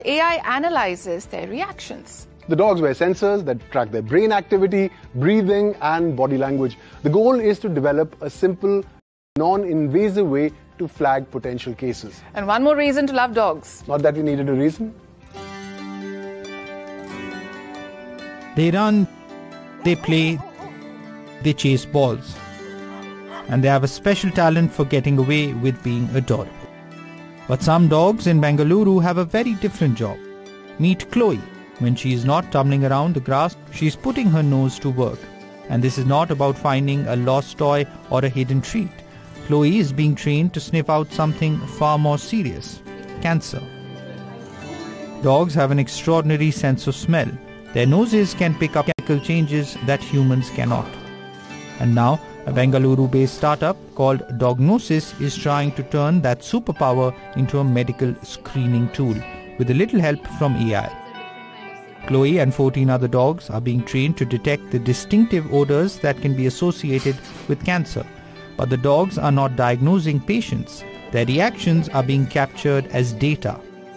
AI analyzes their reactions. The dogs wear sensors that track their brain activity, breathing, and body language. The goal is to develop a simple, non-invasive way to flag potential cases. And one more reason to love dogs. Not that we needed a reason. They run, they play, they chase balls. And they have a special talent for getting away with being adorable. But some dogs in Bengaluru have a very different job. Meet Chloe. When she is not tumbling around the grass, she is putting her nose to work. And this is not about finding a lost toy or a hidden treat. Chloe is being trained to sniff out something far more serious: cancer. Dogs have an extraordinary sense of smell. Their noses can pick up chemical changes that humans cannot. And now, a Bengaluru-based startup called Dognosis is trying to turn that superpower into a medical screening tool with a little help from AI. Chloe and 14 other dogs are being trained to detect the distinctive odors that can be associated with cancer. But the dogs are not diagnosing patients. Their reactions are being captured as data.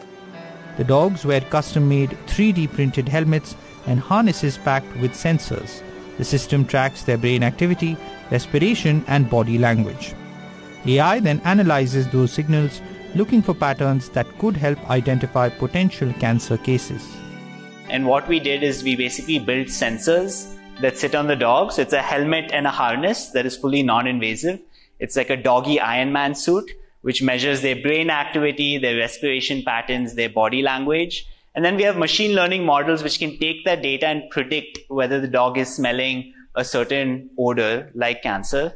The dogs wear custom-made 3D printed helmets and harnesses packed with sensors. The system tracks their brain activity, respiration, and body language. AI then analyzes those signals, looking for patterns that could help identify potential cancer cases. And what we did is we basically built sensors that sit on the dogs. It's a helmet and a harness that is fully non-invasive. It's like a doggy Iron Man suit, which measures their brain activity, their respiration patterns, their body language. And then we have machine learning models which can take that data and predict whether the dog is smelling a certain odor like cancer.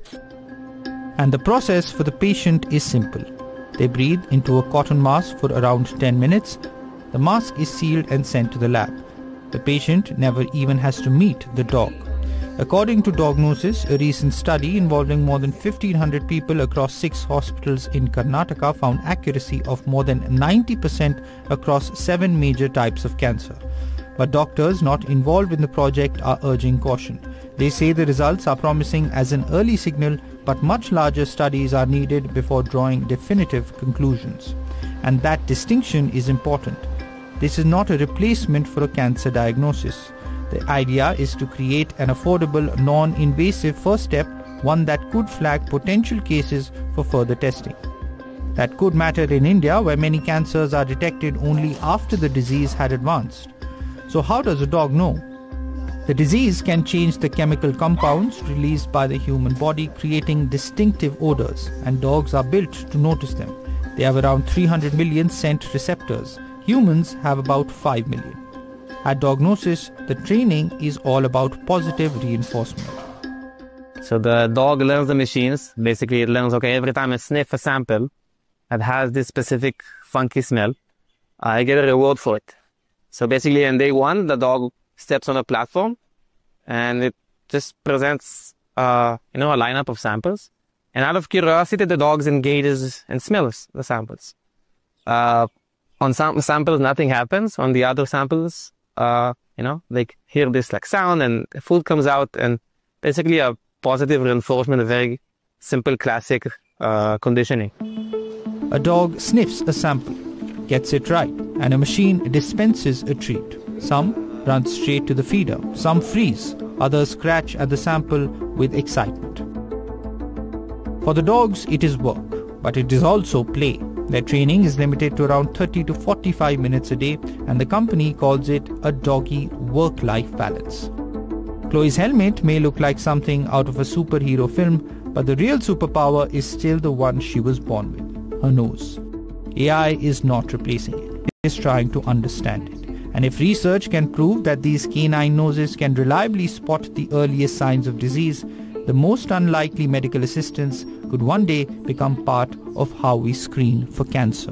And the process for the patient is simple. They breathe into a cotton mask for around 10 minutes. The mask is sealed and sent to the lab. The patient never even has to meet the dog. According to Dognosis, a recent study involving more than 1,500 people across 6 hospitals in Karnataka found accuracy of more than 90% across 7 major types of cancer. But doctors not involved in the project are urging caution. They say the results are promising as an early signal, but much larger studies are needed before drawing definitive conclusions. And that distinction is important. This is not a replacement for a cancer diagnosis. The idea is to create an affordable, non-invasive first step, one that could flag potential cases for further testing. That could matter in India, where many cancers are detected only after the disease had advanced. So how does a dog know? The disease can change the chemical compounds released by the human body, creating distinctive odors, and dogs are built to notice them. They have around 300 million scent receptors. Humans have about 5 million. At Dognosis, the training is all about positive reinforcement. So the dog learns the machines. Basically, it learns, okay, every time I sniff a sample that has this specific funky smell, I get a reward for it. So basically, on day 1, the dog steps on a platform and it just presents, a lineup of samples. And out of curiosity, the dog engages and smells the samples. On some samples, nothing happens. On the other samples, they hear this sound and food comes out, and basically a positive reinforcement, a very simple classic conditioning. A dog sniffs a sample, gets it right, and a machine dispenses a treat. Some run straight to the feeder, some freeze, others scratch at the sample with excitement. For the dogs, it is work, but it is also play. Their training is limited to around 30 to 45 minutes a day, and the company calls it a doggy work-life balance. Chloe's helmet may look like something out of a superhero film, but the real superpower is still the one she was born with, her nose. AI is not replacing it. It is trying to understand it. And if research can prove that these canine noses can reliably spot the earliest signs of disease, the most unlikely medical assistants could one day become part of how we screen for cancer.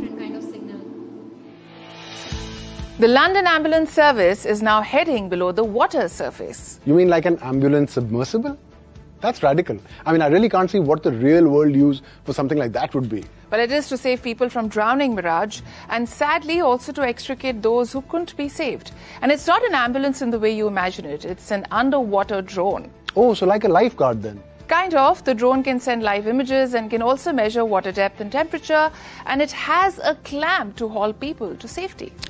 The London Ambulance Service is now heading below the water surface. You mean like an ambulance submersible? That's radical. I really can't see what the real world use for something like that would be. But it is to save people from drowning, Miraj, and sadly also to extricate those who couldn't be saved. And it's not an ambulance in the way you imagine it. It's an underwater drone. Oh, so like a lifeguard then? Kind of. The drone can send live images and can also measure water depth and temperature, and it has a clamp to haul people to safety.